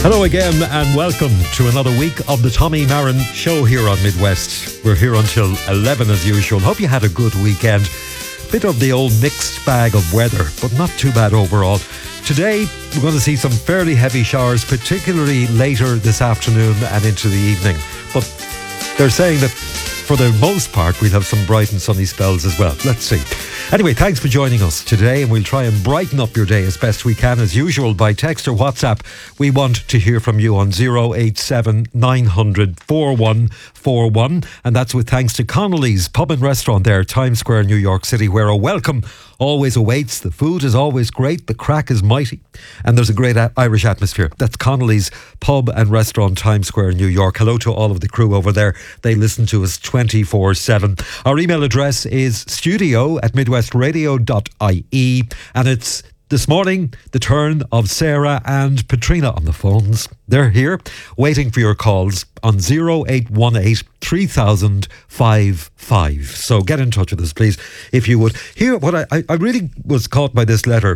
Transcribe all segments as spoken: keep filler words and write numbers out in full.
Hello again and welcome to another week of the Tommy Marin Show here on Midwest. We're here until eleven as usual. Hope you had a good weekend. Bit of the old mixed bag of weather, but not too bad overall. Today we're going to see some fairly heavy showers, particularly later this afternoon and into the evening. But they're saying that for the most part we'll have some bright and sunny spells as well. Let's see. Anyway, thanks for joining us today, and we'll try and brighten up your day as best we can, as usual, by text or WhatsApp. We want to hear from you on zero eight seven nine hundred forty-one forty-one, and that's with thanks to Connolly's Pub and Restaurant there, Times Square, New York City, where a welcome always awaits. The food is always great, the crack is mighty, and there's a great a- Irish atmosphere. That's Connolly's Pub and Restaurant, Times Square, New York. Hello to all of the crew over there. They listen to us twenty-four seven. Our email address is studio at midwestradio dot I E, and it's this morning the turn of Sarah and Patrina on the phones. They're here waiting for your calls on zero eight one eight three thousand five five. So get in touch with us, please, if you would. Here, what I, I, I really was caught by this letter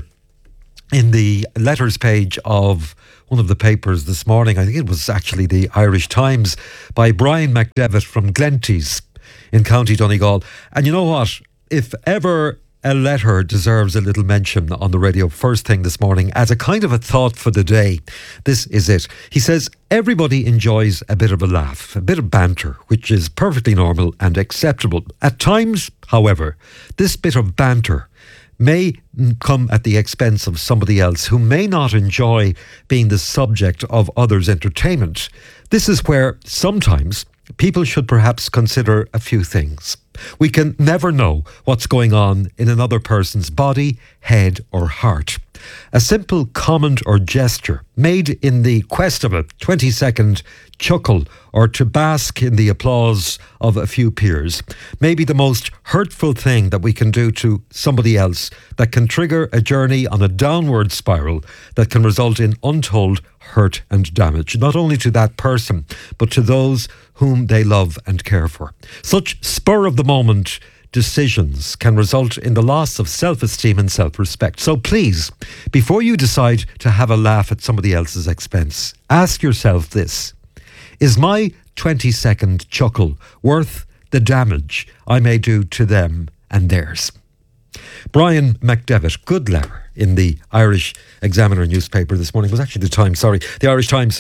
in the letters page of one of the papers this morning. I think it was actually the Irish Times, by Brian McDevitt from Glenties in County Donegal. And you know what? If ever a letter deserves a little mention on the radio first thing this morning as a kind of a thought for the day, this is it. He says, everybody enjoys a bit of a laugh, a bit of banter, which is perfectly normal and acceptable. At times, however, this bit of banter may come at the expense of somebody else who may not enjoy being the subject of others' entertainment. This is where sometimes people should perhaps consider a few things. We can never know what's going on in another person's body, head or heart. A simple comment or gesture made in the quest of a twenty-second chuckle or to bask in the applause of a few peers may be the most hurtful thing that we can do to somebody else, that can trigger a journey on a downward spiral that can result in untold hurt and damage, not only to that person, but to those whom they love and care for. Such spur-of-the-moment decisions can result in the loss of self-esteem and self-respect. So please, before you decide to have a laugh at somebody else's expense, ask yourself this: is my twenty-second chuckle worth the damage I may do to them and theirs? Brian McDevitt, good letter in the Irish Examiner newspaper this morning. It was actually the Times, sorry, the Irish Times.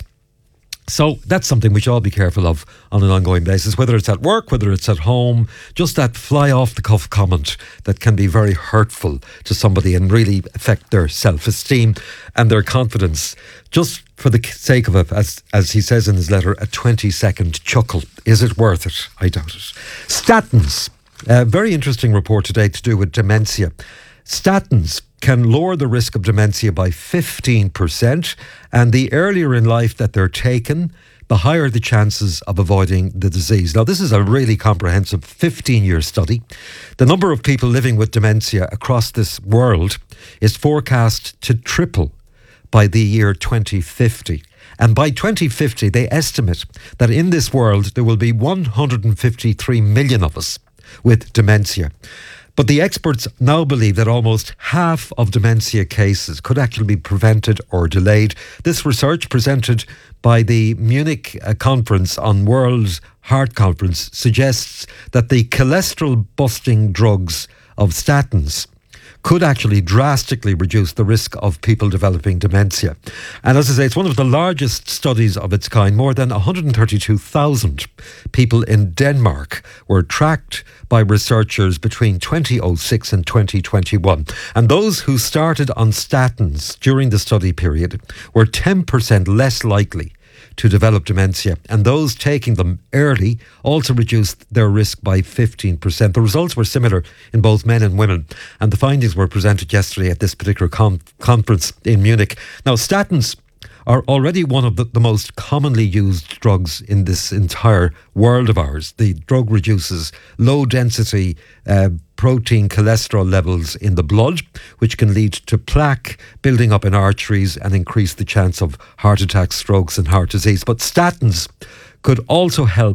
So that's something we should all be careful of on an ongoing basis, whether it's at work, whether it's at home. Just that fly off the cuff comment that can be very hurtful to somebody and really affect their self-esteem and their confidence. Just for the sake of it, as, as he says in his letter, a twenty-second chuckle. Is it worth it? I doubt it. Statins. A very interesting report today to do with dementia. Statins can lower the risk of dementia by fifteen percent, and the earlier in life that they're taken, the higher the chances of avoiding the disease. Now, this is a really comprehensive fifteen-year study. The number of people living with dementia across this world is forecast to triple by the year twenty fifty. And by twenty fifty, they estimate that in this world there will be one hundred fifty-three million of us with dementia. But the experts now believe that almost half of dementia cases could actually be prevented or delayed. This research, presented by the Munich uh, Conference on World Heart Conference, suggests that the cholesterol-busting drugs of statins could actually drastically reduce the risk of people developing dementia. And as I say, it's one of the largest studies of its kind. More than one hundred thirty-two thousand people in Denmark were tracked by researchers between twenty oh six and twenty twenty-one. And those who started on statins during the study period were ten percent less likely to develop dementia, and those taking them early also reduced their risk by fifteen percent. The results were similar in both men and women, and the findings were presented yesterday at this particular com- conference in Munich. Now, statins are already one of the, the most commonly used drugs in this entire world of ours. The drug reduces low density uh, protein cholesterol levels in the blood, which can lead to plaque building up in arteries and increase the chance of heart attacks, strokes and heart disease. But statins could also help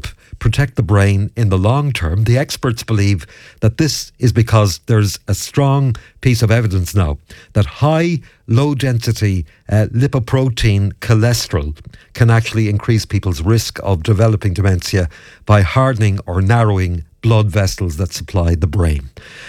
protect the brain in the long term. The experts believe that this is because there's a strong piece of evidence now that high, low-density uh, lipoprotein cholesterol can actually increase people's risk of developing dementia by hardening or narrowing blood vessels that supply the brain.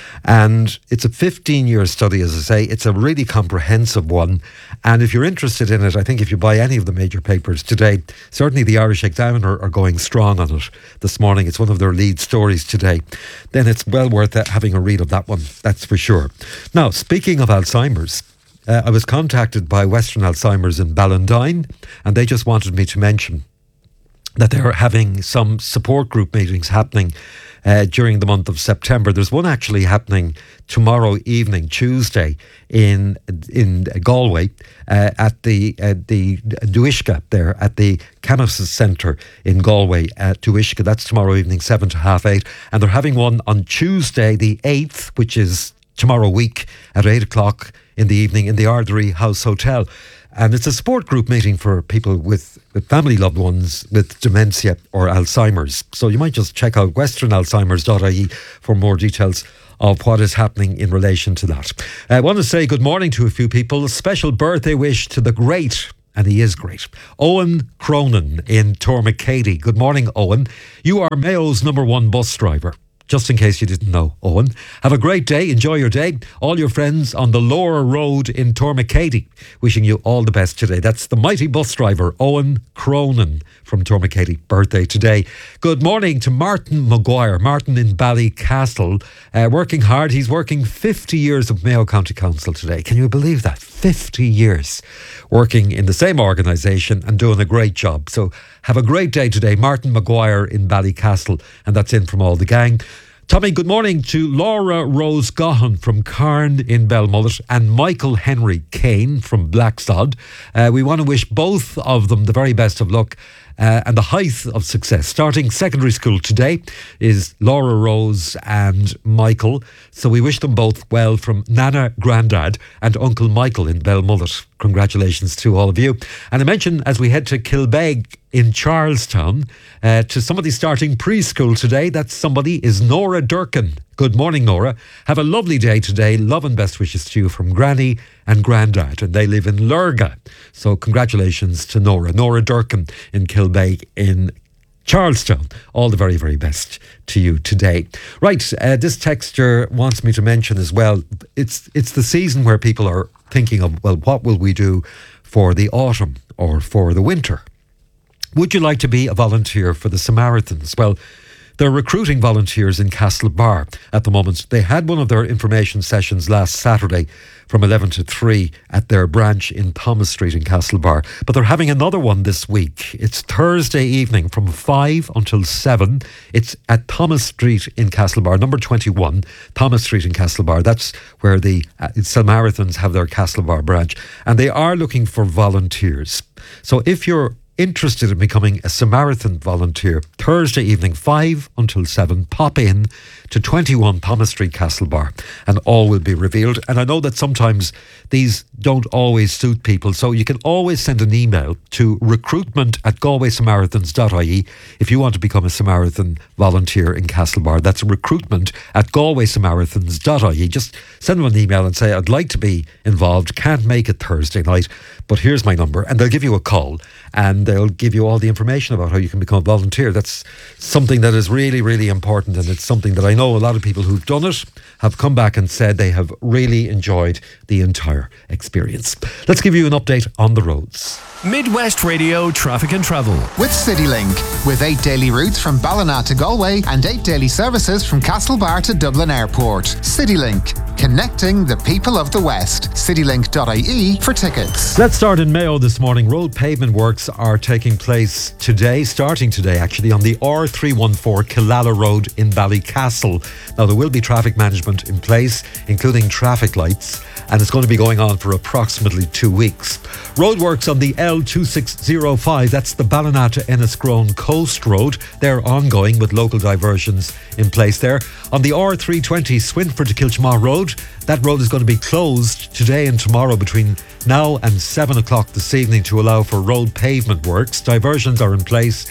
And it's a fifteen-year study, as I say. It's a really comprehensive one. And if you're interested in it, I think if you buy any of the major papers today, certainly the Irish Examiner are going strong on it this morning. It's one of their lead stories today. Then it's well worth having a read of that one, that's for sure. Now, speaking of Alzheimer's, uh, I was contacted by Western Alzheimer's in Ballandine, and they just wanted me to mention that they're having some support group meetings happening Uh, during the month of September. There's one actually happening tomorrow evening, Tuesday, in in Galway, uh, at the uh, the Duishka there, at the Canosis Centre in Galway at Duishka. That's tomorrow evening, seven to half eight. And they're having one on Tuesday, the eighth, which is tomorrow week, at eight o'clock in the evening in the Ardery House Hotel. And it's a support group meeting for people with, with family loved ones with dementia or Alzheimer's. So you might just check out western alzheimers dot I E for more details of what is happening in relation to that. I want to say good morning to a few people. A special birthday wish to the great, and he is great, Owen Cronin in Tormacady. Good morning, Owen. You are Mayo's number one bus driver. Just in case you didn't know, Owen. Have a great day. Enjoy your day. All your friends on the Lower Road in Tormacady, wishing you all the best today. That's the mighty bus driver, Owen Cronin from Tormacady. Birthday today. Good morning to Martin Maguire. Martin in Ballycastle. Uh, working hard. He's working fifty years of Mayo County Council today. Can you believe that? fifty years working in the same organisation and doing a great job. So have a great day today. Martin Maguire in Ballycastle. And that's in from all the gang. Tommy, good morning to Laura Rose Gahan from Carn in Belmullet and Michael Henry Kane from Blacksod. Uh, we want to wish both of them the very best of luck uh, and the height of success. Starting secondary school today is Laura Rose and Michael. So we wish them both well from Nana, Grandad and Uncle Michael in Belmullet. Congratulations to all of you. And I mentioned as we head to Kilbeg in Charlestown uh, to somebody starting preschool today. That somebody is Nora Durkin. Good morning, Nora. Have a lovely day today. Love and best wishes to you from Granny and Grandad. And they live in Lurga. So congratulations to Nora. Nora Durkin in Kilbeg in Charlestown. All the very, very best to you today. Right, uh, this texter wants me to mention as well, it's it's the season where people are thinking of, well, what will we do for the autumn or for the winter? Would you like to be a volunteer for the Samaritans? Well, they're recruiting volunteers in Castlebar at the moment. They had one of their information sessions last Saturday from eleven to three at their branch in Thomas Street in Castlebar. But they're having another one this week. It's Thursday evening from five until seven. It's at Thomas Street in Castlebar, number twenty-one, Thomas Street in Castlebar. That's where the uh, Samaritans have their Castlebar branch. And they are looking for volunteers. So if you're interested in becoming a Samaritan volunteer, Thursday evening, five until seven, pop in to twenty-one Thomas Street, Castlebar, and all will be revealed. And I know that sometimes these don't always suit people, so you can always send an email to recruitment at galway samaritans dot I E if you want to become a Samaritan volunteer in Castlebar. That's recruitment at galway samaritans dot I E. Just send them an email and say, I'd like to be involved, can't make it Thursday night, but here's my number, and they'll give you a call and they'll give you all the information about how you can become a volunteer. That's something that is really, really important, and it's something that I know a lot of people who've done it have come back and said they have really enjoyed the entire experience. Let's give you an update on the roads. Midwest Radio Traffic and Travel with CityLink, with eight daily routes from Ballina to Galway and eight daily services from Castlebar to Dublin Airport. CityLink, connecting the people of the West. citylink dot I E for tickets. Let's start in Mayo this morning. Road pavement works are taking place today, starting today actually, on the R three one four Killala Road in Ballycastle. Now there will be traffic management in place, including traffic lights, and it's going to be going on for approximately two weeks. Roadworks on the L two six zero five, that's the Ballina to Enniscrone Coast Road. They're ongoing with local diversions in place there. On the R three twenty Swinford to Kilchmaw Road, that road is going to be closed today and tomorrow between now and seven o'clock this evening to allow for road pavement works. Diversions are in place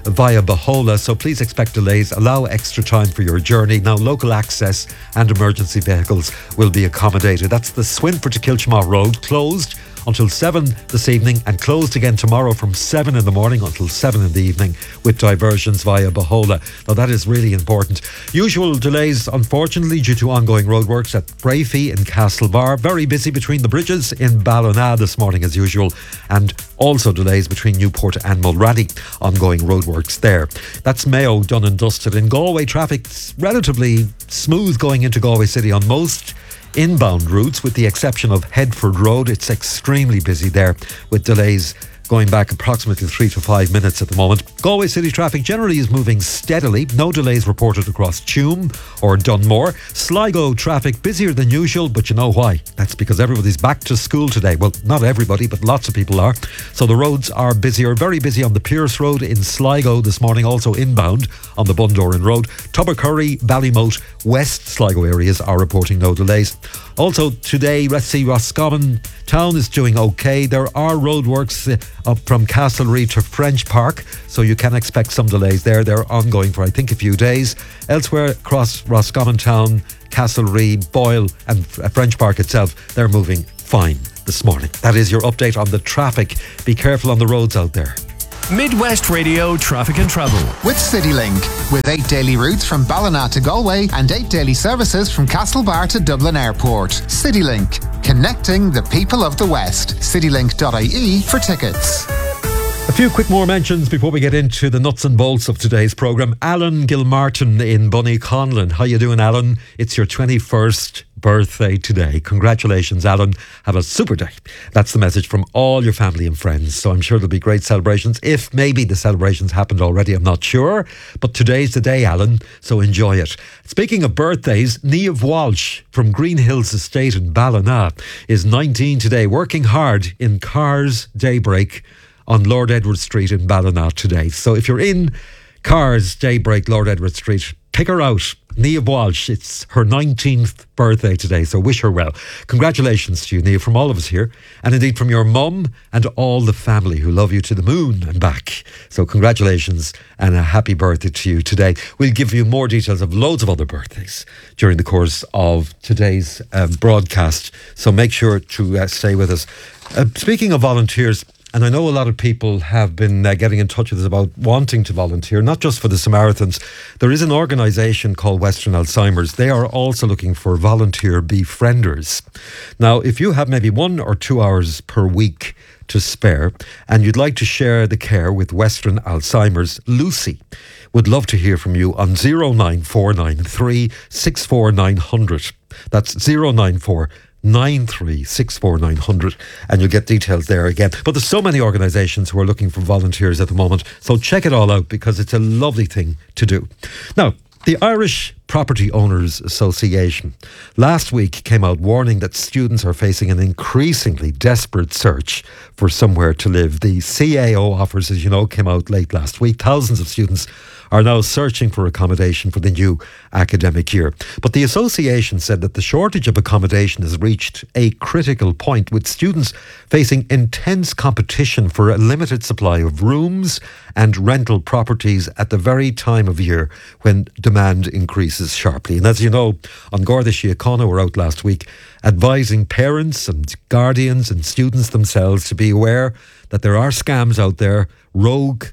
via Bohola, so please expect delays. Allow extra time for your journey. Now, local access and emergency vehicles will be accommodated. That's the Swinford to Kilchmore Road, closed until seven this evening and closed again tomorrow from seven in the morning until seven in the evening with diversions via Bohola. Now that is really important. Usual delays, unfortunately, due to ongoing roadworks at Brafey in Castlebar. Very busy between the bridges in Ballina this morning as usual, and also delays between Newport and Mulrady. Ongoing roadworks there. That's Mayo done and dusted. In Galway, traffic's relatively smooth going into Galway City on most inbound routes, with the exception of Headford Road. It's extremely busy there with delays going back approximately three to five minutes at the moment. Galway City traffic generally is moving steadily. No delays reported across Tuam or Dunmore. Sligo traffic busier than usual, but you know why? That's because everybody's back to school today. Well, not everybody, but lots of people are. So the roads are busier. Very busy on the Pierce Road in Sligo this morning, also inbound on the Bundoran Road. Tubbercurry, Ballymote, West Sligo areas are reporting no delays. Also today, let's see, Roscommon Town is doing okay. There are roadworks uh, up from Castlereagh to French Park, so you can expect some delays there. They're ongoing for, I think, a few days. Elsewhere across Roscommon Town, Castlereagh, Boyle and uh, French Park itself, they're moving fine this morning. That is your update on the traffic. Be careful on the roads out there. Midwest Radio Traffic and Travel with CityLink, with eight daily routes from Ballina to Galway and eight daily services from Castlebar to Dublin Airport. CityLink, connecting the people of the West. citylink dot I E for tickets. A few quick more mentions before we get into the nuts and bolts of today's programme. Alan Gilmartin in Bunnyconlon. How you doing, Alan? It's your twenty-first birthday today. Congratulations, Alan. Have a super day. That's the message from all your family and friends. So I'm sure there'll be great celebrations. If maybe the celebrations happened already, I'm not sure. But today's the day, Alan, so enjoy it. Speaking of birthdays, Niamh Walsh from Green Hills Estate in Ballina is nineteen today, working hard in Cars Daybreak on Lord Edward Street in Ballina today. So if you're in Cars Daybreak, Lord Edward Street, pick her out. Niamh Walsh, it's her nineteenth birthday today, so wish her well. Congratulations to you, Niamh, from all of us here, and indeed from your mum and all the family who love you to the moon and back. So congratulations and a happy birthday to you today. We'll give you more details of loads of other birthdays during the course of today's um, broadcast, so make sure to uh, stay with us. Uh, speaking of volunteers, and I know a lot of people have been uh, getting in touch with us about wanting to volunteer, not just for the Samaritans. There is an organisation called Western Alzheimer's. They are also looking for volunteer befrienders. Now, if you have maybe one or two hours per week to spare and you'd like to share the care with Western Alzheimer's, Lucy would love to hear from you on zero nine four nine three six four nine zero zero. That's zero nine four nine three six four nine zero zero, and you'll get details there again. But there's so many organisations who are looking for volunteers at the moment, so check it all out because it's a lovely thing to do. Now, the Irish Property Owners Association last week came out warning that students are facing an increasingly desperate search for somewhere to live. The C A O offers, as you know, came out late last week. Thousands of students are now searching for accommodation for the new academic year. But the association said that the shortage of accommodation has reached a critical point, with students facing intense competition for a limited supply of rooms and rental properties at the very time of year when demand increases sharply. And as you know, on Garda Síochána were out last week advising parents and guardians and students themselves to be aware that there are scams out there, rogue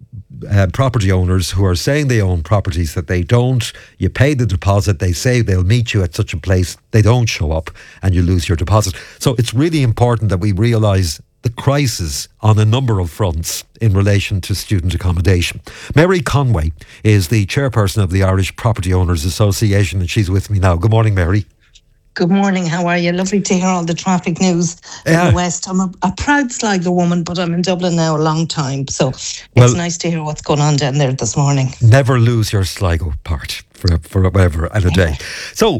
Uh, property owners who are saying they own properties that they don't. You pay the deposit, they say they'll meet you at such a place, they don't show up and you lose your deposit. So it's really important that we realise the crisis on a number of fronts in relation to student accommodation. Mary Conway is the chairperson of the Irish Property Owners Association, and she's with me now. Good morning, Mary. Good morning, how are you? Lovely to hear all the traffic news yeah. in the West. I'm a, a proud Sligo woman, but I'm in Dublin now a long time, so it's well, nice to hear what's going on down there this morning. Never lose your Sligo part for for whatever and a day. So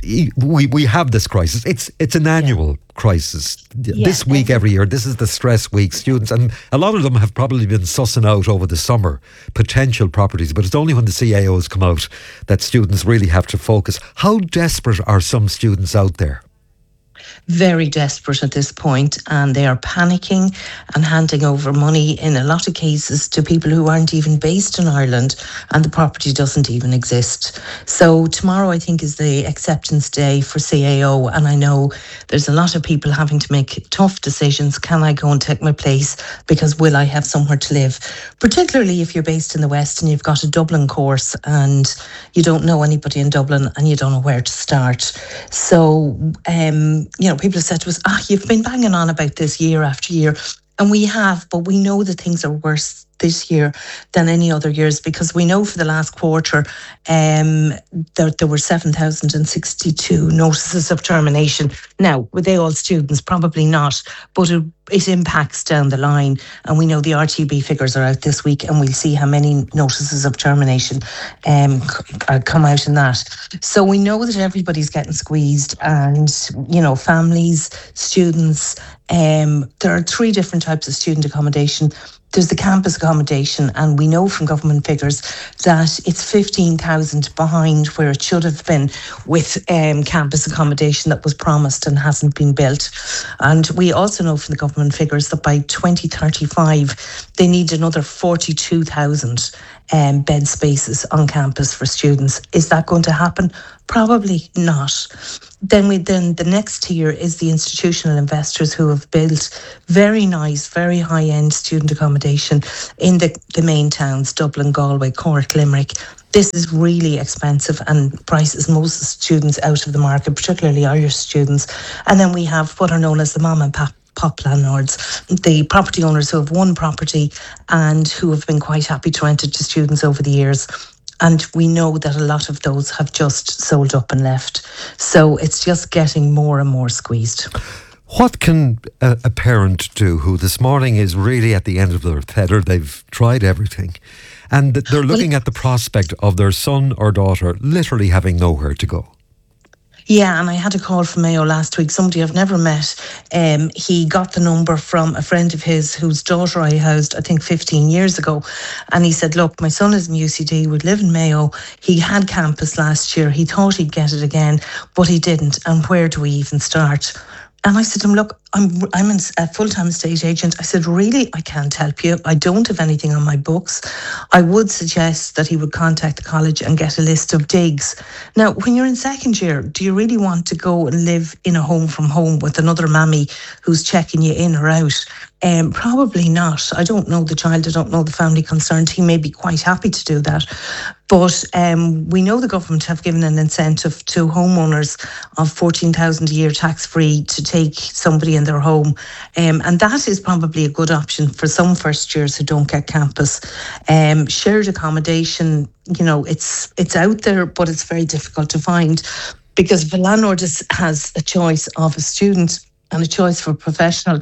we we have this crisis. It's it's an annual yeah. crisis. Yeah, this week every year, this is the stress week. Students, and a lot of them have probably been sussing out over the summer potential properties, but it's only when the C A Os come out that students really have to focus. How desperate are some students out there? very desperate at this point, and they are panicking and handing over money in a lot of cases to people who aren't even based in Ireland, and the property doesn't even exist. So tomorrow, I think, is the acceptance day for C A O, and I know there's a lot of people having to make tough decisions. Can I go and take my place, because will I have somewhere to live? Particularly if you're based in the West and you've got a Dublin course and you don't know anybody in Dublin and you don't know where to start. So, um, you know, people have said to us, ah, you've been banging on about this year after year. And we have, but we know that things are worse this year than any other years, because we know for the last quarter um, there, there were seven thousand sixty-two notices of termination. Now, were they all students? Probably not, but it, it impacts down the line. And we know the R T B figures are out this week, and we'll see how many notices of termination um, c- come out in that. So we know that everybody's getting squeezed, and, you know, families, students, um, there are three different types of student accommodation. There's the campus accommodation, and we know from government figures that it's fifteen thousand behind where it should have been with um, campus accommodation that was promised and hasn't been built. And we also know from the government figures that by twenty thirty-five, they need another forty-two thousand um, bed spaces on campus for students. Is that going to happen? Probably not. Then we then the next tier is the institutional investors who have built very nice, very high-end student accommodation in the, the main towns, Dublin, Galway, Cork, Limerick. This is really expensive and prices most students out of the market, particularly Irish students. And then we have what are known as the mom and pop pop landlords, the property owners who have one property and who have been quite happy to rent it to students over the years. And we know that a lot of those have just sold up and left. So it's just getting more and more squeezed. What can a, a parent do who this morning is really at the end of their tether? They've tried everything, and they're looking well, at the prospect of their son or daughter literally having nowhere to go. Yeah, and I had a call from Mayo last week, somebody I've never met. Um, he got the number from a friend of his whose daughter I housed, I think, fifteen years ago. And he said, look, my son is in U C D, would live in Mayo. He had campus last year. He thought he'd get it again, but he didn't. And where do we even start? And I said to him, look, I'm I'm a full-time estate agent. I said, really, I can't help you. I don't have anything on my books. I would suggest that he would contact the college and get a list of digs. Now, when you're in second year, do you really want to go and live in a home from home with another mammy who's checking you in or out? Um, probably not. I don't know the child. I don't know the family concerned. He may be quite happy to do that. But um, we know the government have given an incentive to homeowners of fourteen thousand a year tax-free to take somebody in their home. Um, and that is probably a good option for some first years who don't get campus. Um, shared accommodation, you know, it's it's out there, but it's very difficult to find, because if a landlord is, has a choice of a student and a choice for a professional,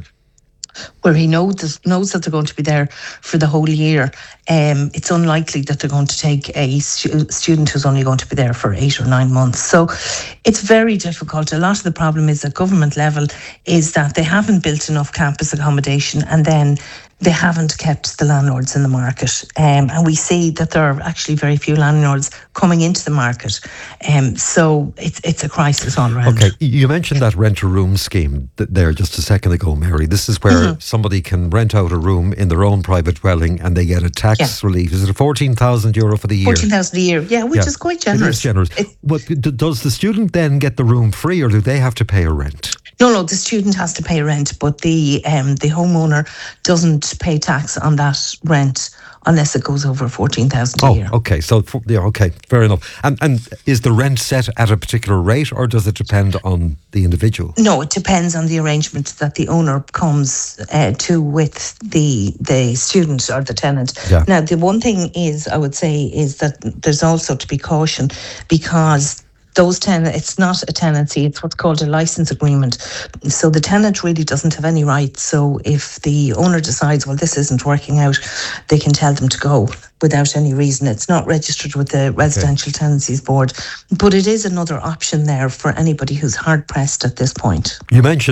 where he knows knows that they're going to be there for the whole year, um, it's unlikely that they're going to take a stu- student who's only going to be there for eight or nine months. So it's very difficult. A lot of the problem is at government level is that they haven't built enough campus accommodation, and then they haven't kept the landlords in the market. Um, and we see that there are actually very few landlords coming into the market. Um, so it's it's a crisis all around. Okay, you mentioned that rent-a-room scheme there just a second ago, Mary. This is where mm-hmm. somebody can rent out a room in their own private dwelling and they get a tax yeah. relief. Is it fourteen thousand euro for the year? fourteen thousand a year, yeah, which yeah. is quite generous. It is generous. It, but does the student then get the room free, or do they have to pay a rent? No, no, the student has to pay rent, but the um, the homeowner doesn't pay tax on that rent unless it goes over fourteen thousand a oh, year. Oh, okay. So, yeah, okay, fair enough. And and is the rent set at a particular rate, or does it depend on the individual? No, it depends on the arrangement that the owner comes uh, to with the the student or the tenant. Yeah. Now, the one thing is, I would say, is that there's also to be caution, because those tenants, it's not a tenancy, it's what's called a license agreement. So the tenant really doesn't have any rights. So if the owner decides, well, this isn't working out, they can tell them to go without any reason. It's not registered with the Residential okay. Tenancies Board. But it is another option there for anybody who's hard pressed at this point. You mentioned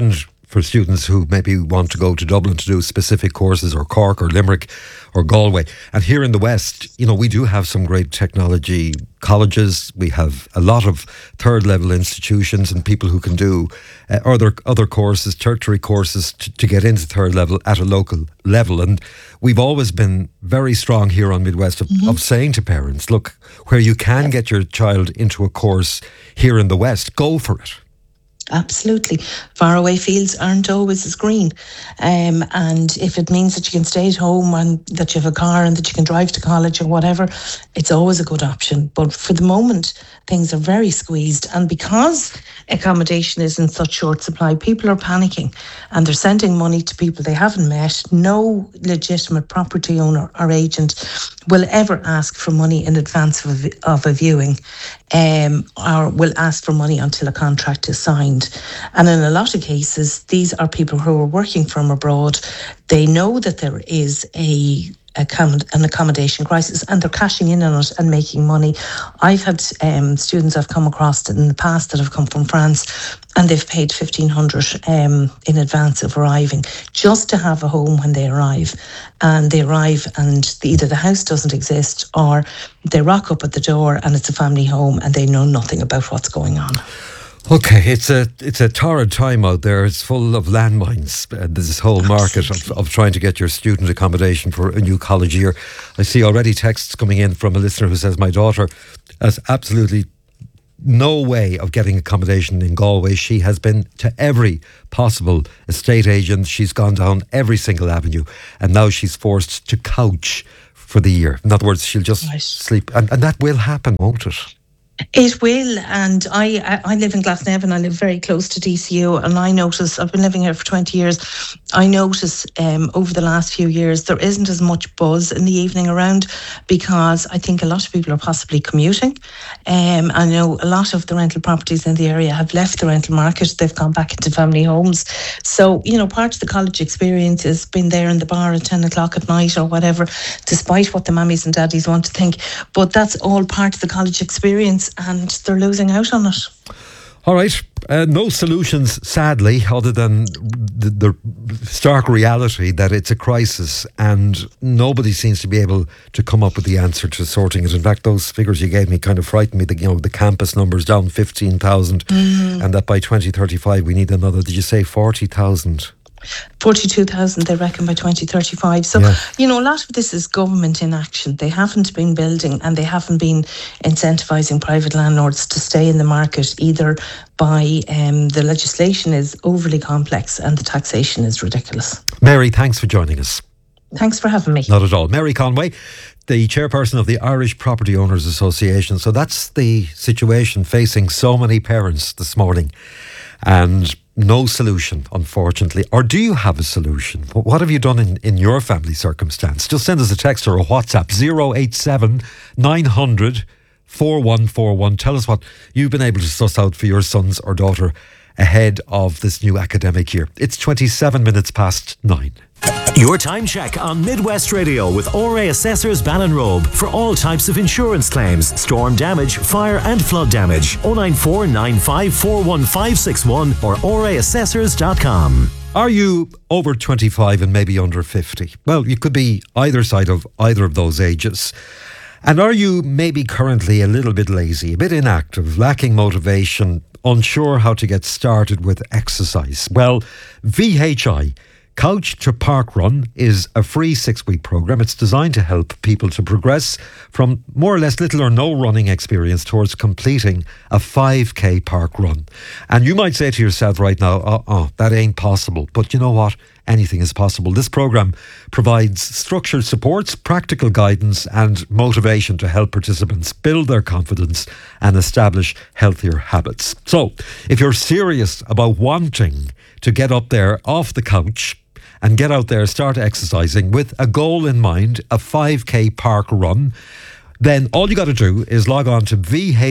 for students who maybe want to go to Dublin to do specific courses, or Cork or Limerick or Galway. And here in the West, you know, we do have some great technology colleges. We have a lot of third level institutions and people who can do uh, other other courses, tertiary courses to, to get into third level at a local level. And we've always been very strong here on Midwest of, mm-hmm. of saying to parents, look, where you can get your child into a course here in the West, go for it. Absolutely. Faraway fields aren't always as green. Um, and if it means that you can stay at home and that you have a car and that you can drive to college or whatever, it's always a good option. But for the moment, things are very squeezed. And because accommodation is in such short supply, people are panicking and they're sending money to people they haven't met. No legitimate property owner or agent will ever ask for money in advance of a, of a viewing, um, or will ask for money until a contract is signed. And in a lot of cases, these are people who are working from abroad. They know that there is a an accommodation crisis and they're cashing in on it and making money. I've had um, students I've come across in the past that have come from France and they've paid fifteen hundred um, in advance of arriving just to have a home when they arrive. And they arrive and the, either the house doesn't exist or they rock up at the door and it's a family home and they know nothing about what's going on. Okay, it's a it's a torrid time out there. It's full of landmines. Uh, there's this whole market of, of trying to get your student accommodation for a new college year. I see already texts coming in from a listener who says, my daughter has absolutely no way of getting accommodation in Galway. She has been to every possible estate agent. She's gone down every single avenue and now she's forced to couch for the year. In other words, she'll just right. sleep. And, and that will happen, won't it? It will, and I, I live in Glasnevin. I live very close to D C U, and I notice, I've been living here for twenty years, I notice um, over the last few years there isn't as much buzz in the evening around because I think a lot of people are possibly commuting. Um, I know a lot of the rental properties in the area have left the rental market. They've gone back into family homes. So, you know, part of the college experience has been there in the bar at ten o'clock at night or whatever, despite what the mummies and daddies want to think. But that's all part of the college experience, and they're losing out on it. All right. Uh, no solutions, sadly, other than the, the stark reality that it's a crisis and nobody seems to be able to come up with the answer to sorting it. In fact, those figures you gave me kind of frightened me. The, you know, the campus numbers down fifteen thousand mm. and that by twenty thirty-five we need another, did you say forty thousand? forty-two thousand they reckon by twenty thirty-five. So, yeah. you know, a lot of this is government inaction. They haven't been building and they haven't been incentivising private landlords to stay in the market, either by um, the legislation is overly complex and the taxation is ridiculous. Mary, thanks for joining us. Thanks for having me. Not at all. Mary Conway, the chairperson of the Irish Property Owners Association. So that's the situation facing so many parents this morning. And no solution, unfortunately. Or do you have a solution? What have you done in, in your family circumstance? Just send us a text or a WhatsApp, zero eight seven nine hundred four one four one. Tell us what you've been able to suss out for your sons or daughter ahead of this new academic year. It's twenty-seven minutes past nine. Your time check on Midwest Radio with O R A Assessors Ballinrobe for all types of insurance claims, storm damage, fire and flood damage. oh nine four nine five four one five six one or o r a assessors dot com. Are you over twenty-five and maybe under fifty? Well, you could be either side of either of those ages. And are you maybe currently a little bit lazy, a bit inactive, lacking motivation, unsure how to get started with exercise? Well, V H I, Couch to Park Run, is a free six-week programme. It's designed to help people to progress from more or less little or no running experience towards completing a five K park run. And you might say to yourself right now, oh, oh, that ain't possible. But you know what? Anything is possible. This programme provides structured supports, practical guidance and motivation to help participants build their confidence and establish healthier habits. So, if you're serious about wanting to get up there off the couch and get out there, start exercising with a goal in mind, a five K park run, then all you got to do is log on to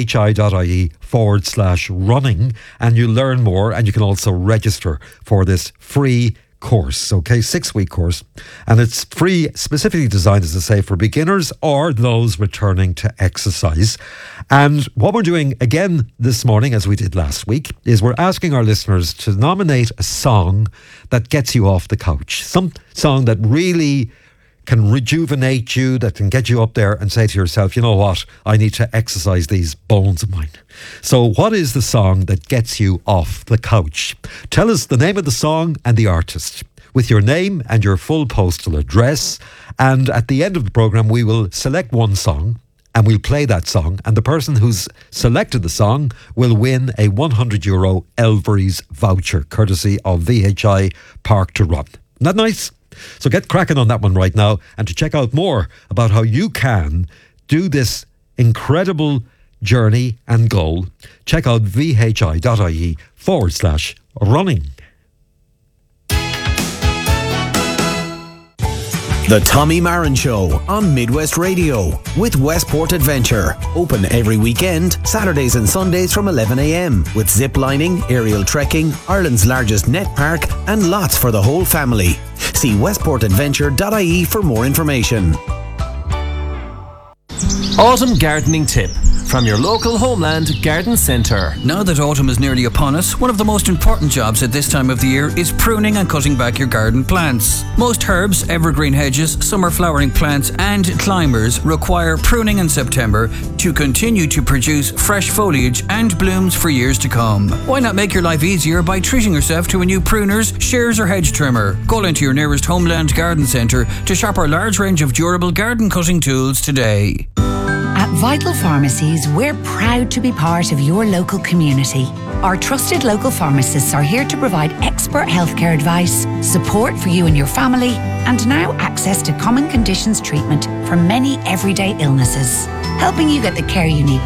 vhi.ie forward slash running and you learn more, and you can also register for this free course, okay, six-week course, and it's free, specifically designed, as I say, for beginners or those returning to exercise. And what we're doing again this morning, as we did last week, is we're asking our listeners to nominate a song that gets you off the couch, some song that really can rejuvenate you, that can get you up there and say to yourself, you know what, I need to exercise these bones of mine. So what is the song that gets you off the couch? Tell us the name of the song and the artist with your name and your full postal address. And at the end of the programme, we will select one song and we'll play that song. And the person who's selected the song will win a one hundred euro Elvery's voucher, courtesy of V H I Park to Run. Isn't that nice? So get cracking on that one right now. And to check out more about how you can do this incredible journey and goal, check out vhi.ie forward slash running. The Tommy Marin Show on Midwest Radio with Westport Adventure. Open every weekend, Saturdays and Sundays from eleven a m with zip lining, aerial trekking, Ireland's largest net park and lots for the whole family. See westport adventure dot I E for more information. Autumn gardening tip from your local Homeland Garden Centre. Now that autumn is nearly upon us, one of the most important jobs at this time of the year is pruning and cutting back your garden plants. Most herbs, evergreen hedges, summer flowering plants and climbers require pruning in September to continue to produce fresh foliage and blooms for years to come. Why not make your life easier by treating yourself to a new pruners, shears or hedge trimmer? Call into your nearest Homeland Garden Centre to shop our large range of durable garden cutting tools today. At Vital Pharmacies, we're proud to be part of your local community. Our trusted local pharmacists are here to provide expert healthcare advice, support for you and your family, and now access to common conditions treatment for many everyday illnesses, helping you get the care you need